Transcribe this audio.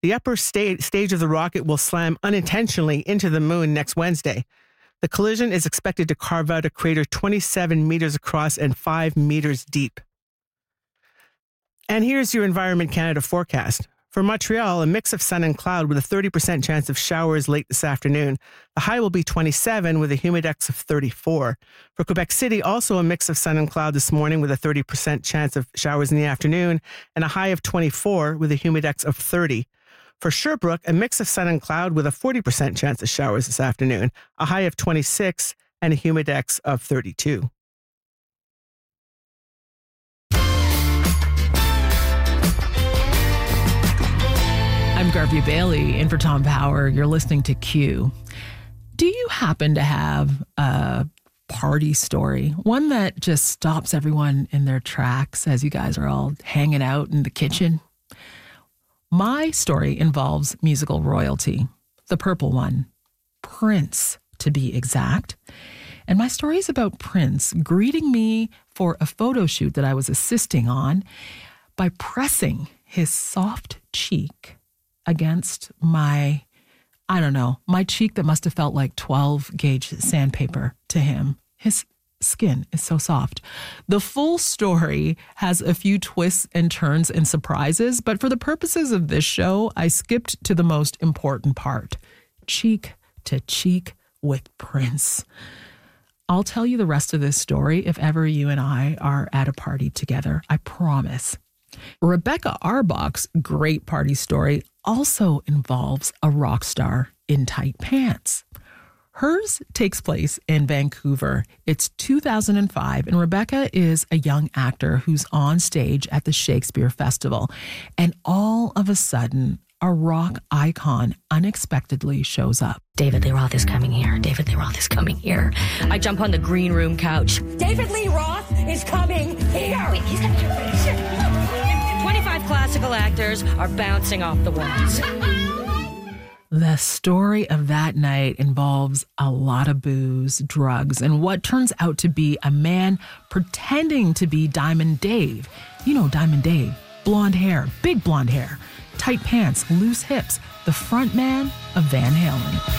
The upper stage of the rocket will slam unintentionally into the moon next Wednesday. The collision is expected to carve out a crater 27 meters across and 5 meters deep. And here's your Environment Canada forecast. For Montreal, a mix of sun and cloud with a 30% chance of showers late this afternoon. The high will be 27 with a humidex of 34. For Quebec City, also a mix of sun and cloud this morning with a 30% chance of showers in the afternoon and a high of 24 with a humidex of 30. For Sherbrooke, a mix of sun and cloud with a 40% chance of showers this afternoon, a high of 26 and a humidex of 32. I'm Garvey Bailey, in for Tom Power. You're listening to Q. Do you happen to have a party story? One that just stops everyone in their tracks as you guys are all hanging out in the kitchen? My story involves musical royalty. The purple one. Prince, to be exact. And my story is about Prince greeting me for a photo shoot that I was assisting on by pressing his soft cheek against my cheek that must have felt like 12 gauge sandpaper to him. His skin is so soft. The full story has a few twists and turns and surprises, but for the purposes of this show, I skipped to the most important part. Cheek to cheek with Prince. I'll tell you the rest of this story if ever you and I are at a party together. I promise. Rebecca Arbach's great party story also involves a rock star in tight pants. Hers takes place in Vancouver. It's 2005, and Rebecca is a young actor who's on stage at the Shakespeare Festival. And all of a sudden, a rock icon unexpectedly shows up. David Lee Roth is coming here. David Lee Roth is coming here. I jump on the green room couch. David Lee Roth is coming here. Wait, he's coming here. 25 classical actors are bouncing off the walls. The story of that night involves a lot of booze, drugs, and what turns out to be a man pretending to be Diamond Dave. You know Diamond Dave. Blonde hair, big blonde hair, tight pants, loose hips, the front man of Van Halen.